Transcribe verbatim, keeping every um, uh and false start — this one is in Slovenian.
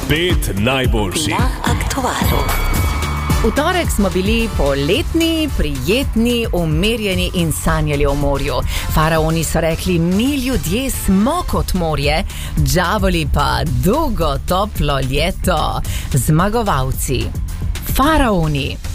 Pet najboljših na aktualu. V torek smo bili poletni, prijetni, umirjeni in sanjali o morju. Faraoni so rekli, mi ljudje smo kot morje, džavoli pa dolgo toplo ljeto. Zmagovalci. Faraoni.